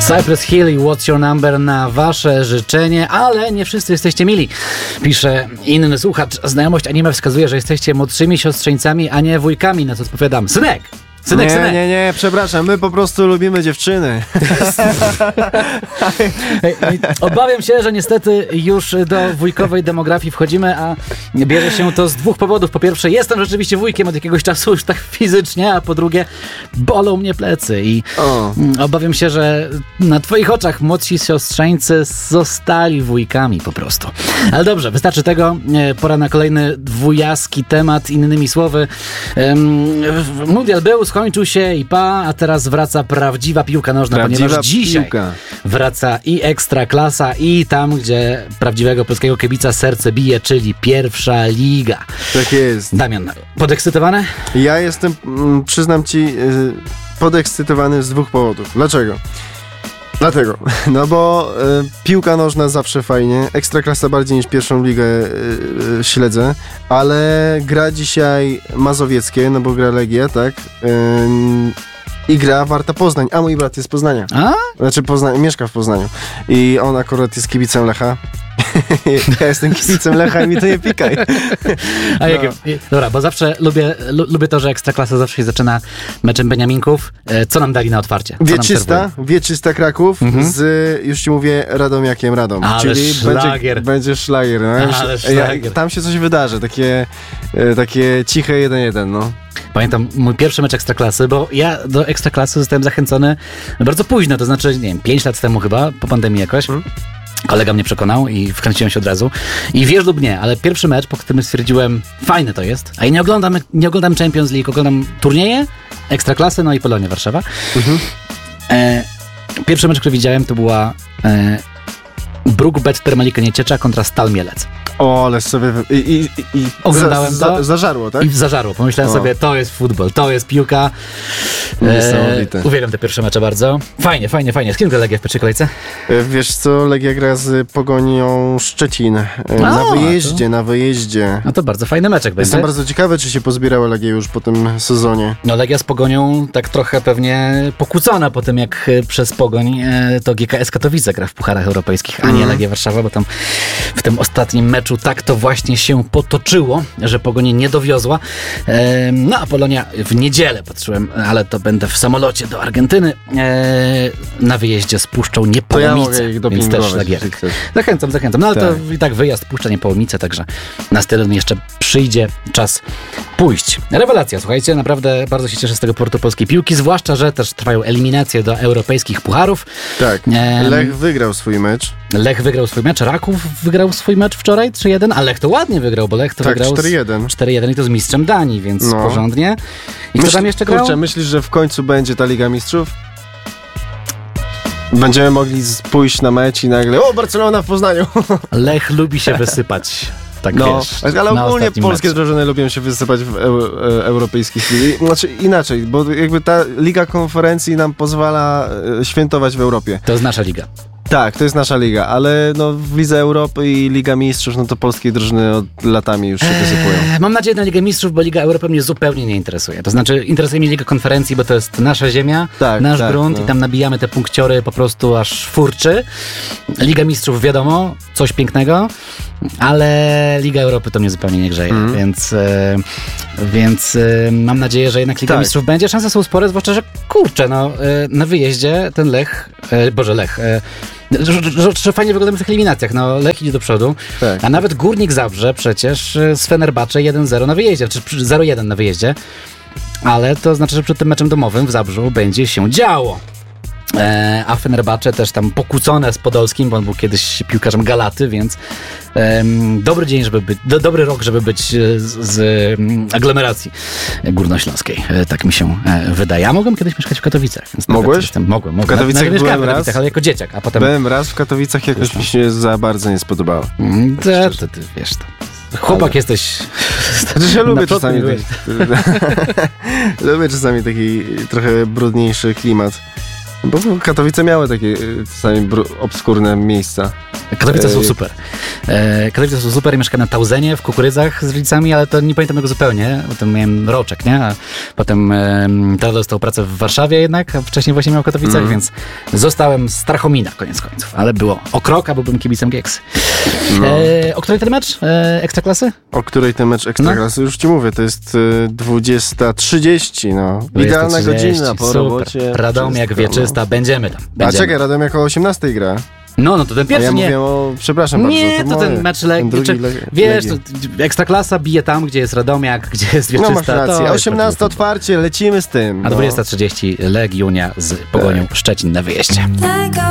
Cypress Hill i What's Your Number na wasze życzenie, ale nie wszyscy jesteście mili. Pisze inny słuchacz. Znajomość anime wskazuje, że jesteście młodszymi siostrzeńcami, a nie wujkami, na co odpowiadam. Synek! Synek. Nie, przepraszam, my po prostu lubimy dziewczyny. Obawiam się, że niestety już do wujkowej demografii wchodzimy, a bierze się to z dwóch powodów. Po pierwsze, jestem rzeczywiście wujkiem od jakiegoś czasu już tak fizycznie, a po drugie, bolą mnie plecy i obawiam się, że na twoich oczach młodsi siostrzeńcy zostali wujkami po prostu. Ale dobrze, wystarczy tego. Pora na kolejny wujaski temat. Innymi słowy, mundial był, skończył się i a teraz wraca prawdziwa piłka nożna, ponieważ dzisiaj wraca i Ekstraklasa i tam, gdzie prawdziwego polskiego kibica serce bije, czyli pierwsza liga. Tak jest. Damian, podekscytowany? Ja jestem, przyznam ci, podekscytowany z dwóch powodów. Dlatego, no bo piłka nożna zawsze fajnie, Ekstraklasa bardziej niż pierwszą ligę śledzę, ale gra dzisiaj Mazowieckie, no bo gra Legia, tak? I gra Warta Poznań, a mój brat jest z Poznania. Znaczy mieszka w Poznaniu i on akurat jest kibicem Lecha. Ja jestem kibicem Lecha i mi to nie pikaj. Dobra, bo zawsze lubię to, że Ekstraklasa zawsze się zaczyna meczem Beniaminków. Co nam dali na otwarcie? Wieczysta Kraków z, już ci mówię, Radomiakiem Radom. Ale czyli szlagier. Będzie szlagier. No. Ale szlagier. Tam się coś wydarzy, takie ciche 1-1, no. Pamiętam mój pierwszy mecz Ekstraklasy, bo ja do Ekstraklasy zostałem zachęcony bardzo późno, to znaczy, nie wiem, 5 lat temu chyba, po pandemii jakoś. Kolega mnie przekonał i wkręciłem się od razu. I wiesz lub nie, ale pierwszy mecz, po którym stwierdziłem, fajne to jest, a ja nie oglądam Champions League, oglądam turnieje, Ekstraklasy, no i Polonia Warszawa. Pierwszy mecz, który widziałem, to była Bruk Bet Termalika Nieciecza kontra Stal Mielec. O, ale sobie... Oglądałem to. Zażarło, tak? I zażarło. Pomyślałem sobie, to jest futbol, to jest piłka. Niesamowite. Uwielbiam te pierwsze mecze bardzo. Fajnie. Z kim gra Legia w pierwszej kolejce? Wiesz co, Legia gra z Pogonią Szczecin. Na wyjeździe. No to bardzo fajny meczek będzie. Jestem bardzo ciekawy, czy się pozbierała Legia już po tym sezonie. No Legia z Pogonią tak trochę pewnie pokłócona po tym, jak przez Pogoń to GKS Katowice gra w pucharach europejskich, a nie Legia Warszawa, bo tam w tym ostatnim meczu tak to właśnie się potoczyło, że Pogoń nie dowiozła. No a Polonia w niedzielę, patrzyłem, ale to będę w samolocie do Argentyny, na wyjeździe z Puszczą Niepołomice, ja więc też Legierek. Zachęcam. No ale to i tak wyjazd Puszcza Niepołomice, także na stadion jeszcze przyjdzie czas pójść. Rewelacja, słuchajcie, naprawdę bardzo się cieszę z tego portu polskiej piłki, zwłaszcza, że też trwają eliminacje do europejskich pucharów. Tak, Lech wygrał swój mecz. Raków wygrał swój mecz wczoraj 3-1, a Lech to ładnie wygrał, bo Lech to wygrał 4-1 i to z mistrzem Danii, więc porządnie. I kto tam jeszcze grał? Kurczę, myślisz, że w końcu będzie ta Liga Mistrzów? Będziemy mogli pójść na mecz i nagle Barcelona w Poznaniu. Lech lubi się wysypać. Tak wiesz, ale ogólnie polskie drużyny lubią się wysypać w europejskich ligach. Znaczy inaczej, bo jakby ta Liga Konferencji nam pozwala świętować w Europie. To jest nasza liga. Tak, to jest nasza liga, ale no w Lidze Europy i Liga Mistrzów, no to polskie drużyny od latami już się wysypują. Mam nadzieję na Ligę Mistrzów, bo Liga Europy mnie zupełnie nie interesuje. To znaczy interesuje mnie Liga Konferencji, bo to jest nasza ziemia, nasz grunt i tam nabijamy te punkciory po prostu aż furczy. Liga Mistrzów wiadomo, coś pięknego, ale Liga Europy to mnie zupełnie nie grzeje, więc mam nadzieję, że jednak Liga Mistrzów będzie. Szanse są spore, zwłaszcza, że kurczę, no na wyjeździe ten Lech, że fajnie wyglądamy w tych eliminacjach. No, Lech idzie do przodu, a nawet Górnik Zabrze przecież z Fenerbahce 1-0 na wyjeździe, czy 0-1 na wyjeździe, ale to znaczy, że przed tym meczem domowym w Zabrzu będzie się działo. A Fenerbahce też tam pokłócone z Podolskim, bo on był kiedyś piłkarzem Galaty, więc dobry dzień, dobry rok, żeby być z aglomeracji górnośląskiej. Tak mi się wydaje. A mogłem kiedyś mieszkać w Katowicach. Mogłeś? Mogłem. W Katowicach byłem raz, ale jako dzieciak. A potem... Byłem raz w Katowicach, jakoś mi się za bardzo nie spodobało. Ty wiesz to. Chłopak jesteś... Ja lubię czasami taki trochę brudniejszy klimat. Bo Katowice miały takie czasami obskurne miejsca. Katowice są super. Katowice są super i mieszkam na Tauzenie w Kukurydzach z rodzicami, ale to nie pamiętam tego zupełnie. Potem miałem roczek, nie? A potem tata dostał pracę w Warszawie jednak, a wcześniej właśnie miał w Katowicach, więc zostałem z Strachomina koniec końców. Ale było o krok, a byłbym kibicem Gieks. O której ten mecz Ekstraklasy? O której ten mecz Ekstraklasy? Już ci mówię, to jest 20:30, no. Idealna godzina po robocie. Radomiak, Wieczysta, będziemy tam. A czekaj, Radomiak o 18:00 gra. No to ten pierwszy ja nie. mówię o, przepraszam nie, bardzo. to ten mecz wiesz, to Ekstraklasa bije tam, gdzie jest Radomiak, gdzie jest Wieczysta. No masz rację, 18 otwarcie, lecimy z tym. A 20:30 Legiunia z Pogonią Szczecin na wyjeździe.